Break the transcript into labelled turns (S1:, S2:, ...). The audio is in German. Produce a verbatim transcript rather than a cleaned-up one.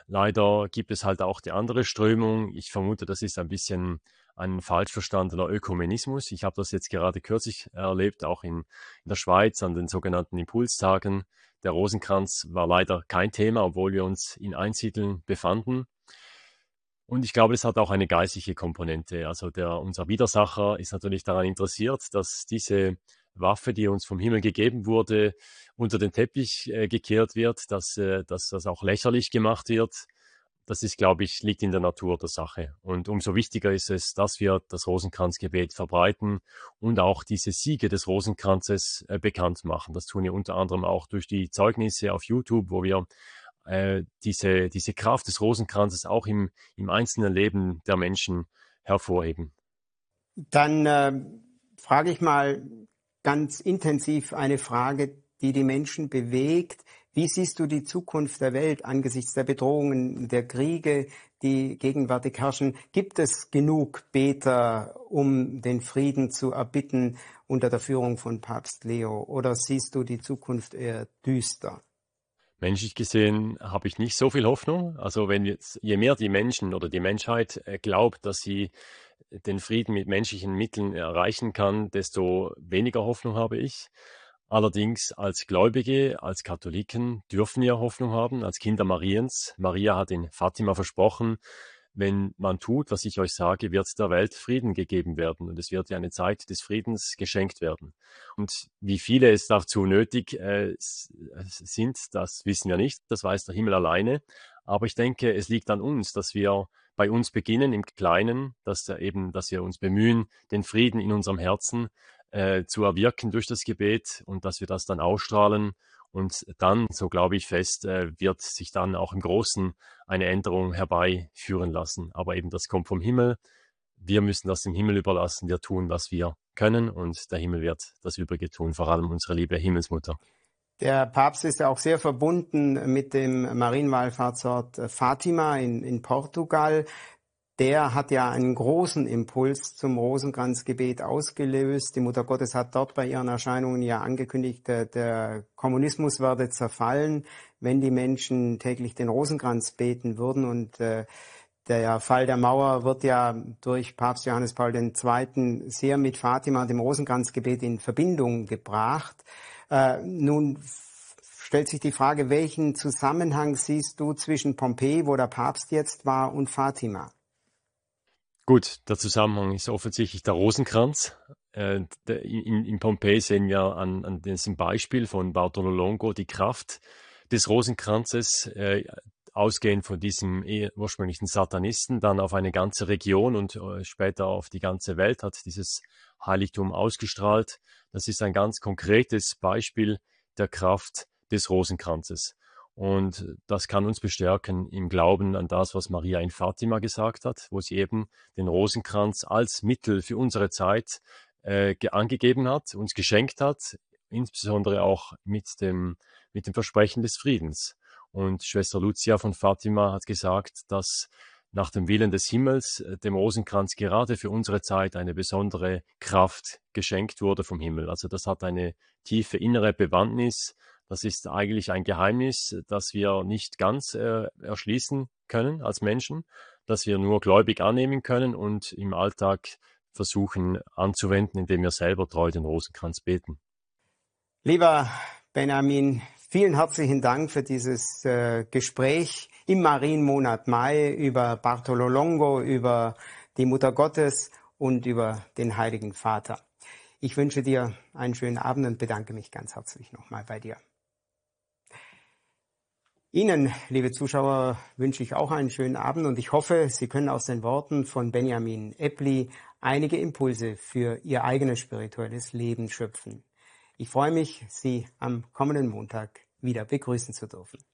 S1: Leider gibt es halt auch die andere Strömung. Ich vermute, das ist ein bisschen ein falsch verstandener Ökumenismus. Ich habe das jetzt gerade kürzlich erlebt, auch in, in der Schweiz an den sogenannten Impulstagen. Der Rosenkranz war leider kein Thema, obwohl wir uns in Einsiedeln befanden. Und ich glaube, es hat auch eine geistliche Komponente. Also der, unser Widersacher ist natürlich daran interessiert, dass diese Waffe, die uns vom Himmel gegeben wurde, unter den Teppich äh, gekehrt wird, dass, äh, dass das auch lächerlich gemacht wird. Das ist, glaube ich, liegt in der Natur der Sache. Und umso wichtiger ist es, dass wir das Rosenkranzgebet verbreiten und auch diese Siege des Rosenkranzes äh, bekannt machen. Das tun wir unter anderem auch durch die Zeugnisse auf YouTube, wo wir äh, diese, diese Kraft des Rosenkranzes auch im, im einzelnen Leben der Menschen hervorheben.
S2: Dann äh, frage ich mal ganz intensiv eine Frage, die die Menschen bewegt. Wie siehst du die Zukunft der Welt angesichts der Bedrohungen, der Kriege, die gegenwärtig herrschen? Gibt es genug Beter, um den Frieden zu erbitten unter der Führung von Papst Leo? Oder siehst du die Zukunft eher düster?
S1: Menschlich gesehen habe ich nicht so viel Hoffnung. Also wenn jetzt, je mehr die Menschen oder die Menschheit äh, glaubt, dass sie den Frieden mit menschlichen Mitteln erreichen kann, desto weniger Hoffnung habe ich. Allerdings als Gläubige, als Katholiken dürfen wir Hoffnung haben, als Kinder Mariens. Maria hat in Fatima versprochen, wenn man tut, was ich euch sage, wird der Welt Frieden gegeben werden und es wird ja eine Zeit des Friedens geschenkt werden. Und wie viele es dazu nötig äh, sind, das wissen wir nicht, das weiß der Himmel alleine. Aber ich denke, es liegt an uns, dass wir bei uns beginnen im Kleinen, dass eben, dass wir uns bemühen, den Frieden in unserem Herzen äh, zu erwirken durch das Gebet und dass wir das dann ausstrahlen. Und dann, so glaube ich fest, äh, wird sich dann auch im Großen eine Änderung herbeiführen lassen. Aber eben das kommt vom Himmel. Wir müssen das dem Himmel überlassen. Wir tun, was wir können und der Himmel wird das Übrige tun, vor allem unsere liebe Himmelsmutter.
S2: Der Papst ist ja auch sehr verbunden mit dem Marienwallfahrtsort Fatima in, in Portugal. Der hat ja einen großen Impuls zum Rosenkranzgebet ausgelöst. Die Mutter Gottes hat dort bei ihren Erscheinungen ja angekündigt, der, der Kommunismus werde zerfallen, wenn die Menschen täglich den Rosenkranz beten würden. Und äh, der Fall der Mauer wird ja durch Papst Johannes Paul der Zweite sehr mit Fatima, dem Rosenkranzgebet, in Verbindung gebracht. Äh, nun stellt sich die Frage, welchen Zusammenhang siehst du zwischen Pompeji, wo der Papst jetzt war, und Fatima?
S1: Gut, der Zusammenhang ist offensichtlich der Rosenkranz. Äh, der, in, in Pompeji sehen wir an, an diesem Beispiel von Bartolo Longo die Kraft des Rosenkranzes, äh, ausgehend von diesem ursprünglichen Satanisten, dann auf eine ganze Region und äh, später auf die ganze Welt hat dieses Heiligtum ausgestrahlt. Das ist ein ganz konkretes Beispiel der Kraft des Rosenkranzes. Und das kann uns bestärken im Glauben an das, was Maria in Fatima gesagt hat, wo sie eben den Rosenkranz als Mittel für unsere Zeit äh, angegeben hat, uns geschenkt hat, insbesondere auch mit dem, mit dem Versprechen des Friedens. Und Schwester Lucia von Fatima hat gesagt, dass nach dem Willen des Himmels dem Rosenkranz gerade für unsere Zeit eine besondere Kraft geschenkt wurde vom Himmel. Also das hat eine tiefe innere Bewandtnis. Das ist eigentlich ein Geheimnis, das wir nicht ganz äh, erschließen können als Menschen, das wir nur gläubig annehmen können und im Alltag versuchen anzuwenden, indem wir selber treu den Rosenkranz beten.
S2: Lieber Benjamin, vielen herzlichen Dank für dieses äh, Gespräch im Marienmonat Mai über Bartolo Longo, über die Mutter Gottes und über den Heiligen Vater. Ich wünsche dir einen schönen Abend und bedanke mich ganz herzlich nochmal bei dir. Ihnen, liebe Zuschauer, wünsche ich auch einen schönen Abend und ich hoffe, Sie können aus den Worten von Benjamin Eppli einige Impulse für Ihr eigenes spirituelles Leben schöpfen. Ich freue mich, Sie am kommenden Montag wieder begrüßen zu dürfen.